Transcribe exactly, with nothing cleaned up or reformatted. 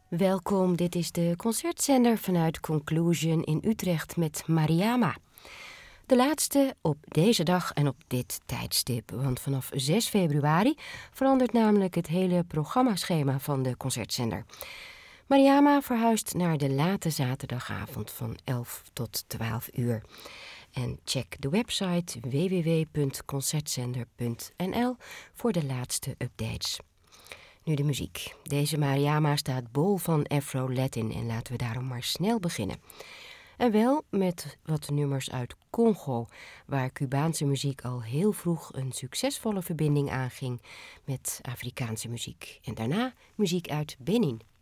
Welkom, dit is de concertzender vanuit Conclusion in Utrecht met Mariama. De laatste op deze dag en op dit tijdstip, want vanaf zes februari verandert namelijk het hele programmaschema van de concertzender. Mariama verhuist naar de late zaterdagavond van elf tot twaalf uur. En check de website w w w punt concertzender punt n l voor de laatste updates. Nu de muziek. Deze Mariama staat bol van Afro-Latin en laten we daarom maar snel beginnen. En wel met wat nummers uit Congo, waar Cubaanse muziek al heel vroeg een succesvolle verbinding aanging met Afrikaanse muziek. En daarna muziek uit Benin.